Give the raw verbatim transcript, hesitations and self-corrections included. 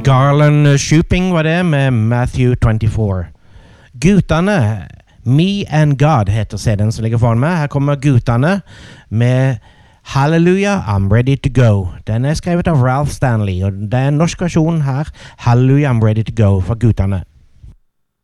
Garland Shooping var det med Matthew twenty-four. Gutane, Me and God heter C D-en som ligger foran meg. Her kommer Gutane med Hallelujah, I'm Ready to Go. Den er skrevet av Ralph Stanley, og det er en norsk versjon her. Hallelujah, I'm Ready to Go fra Gutane.